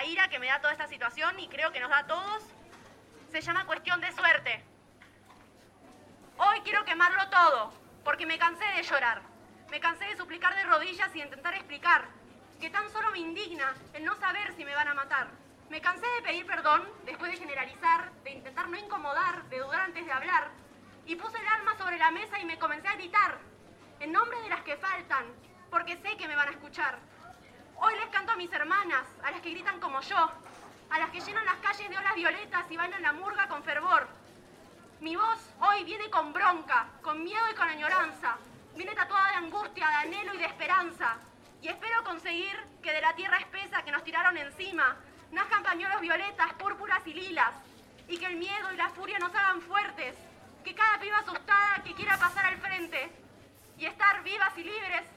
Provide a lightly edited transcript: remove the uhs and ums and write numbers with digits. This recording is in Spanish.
ira que me da toda esta situación y creo que nos da a todos, se llama cuestión de suerte. Hoy quiero quemarlo todo, porque me cansé de llorar. Me cansé de suplicar de rodillas y de intentar explicar que tan solo me indigna el no saber si me van a matar. Me cansé de pedir perdón, después de generalizar, de intentar no incomodar, de dudar antes de hablar. Y puse el alma sobre la mesa y me comencé a gritar, en nombre de las que faltan, porque sé que me van a escuchar. Hoy les canto a mis hermanas, a las que gritan como yo, a las que llenan las calles de olas violetas y bailan la murga con fervor. Mi voz hoy viene con bronca, con miedo y con añoranza. Viene tatuada de angustia, de anhelo y de esperanza. Y espero conseguir que de la tierra espesa que nos tiraron encima nazcan pañuelos violetas, púrpuras y lilas. Y que el miedo y la furia nos hagan fuertes. Que cada piba asustada que quiera pasar al frente y estar vivas y libres